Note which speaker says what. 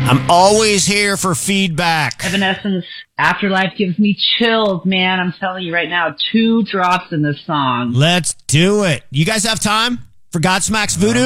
Speaker 1: I'm always here for feedback.
Speaker 2: Evanescence, Afterlife gives me chills, man. I'm telling you right now, 2 drops in this song.
Speaker 1: Let's do it. You guys have time for Godsmack's Voodoo?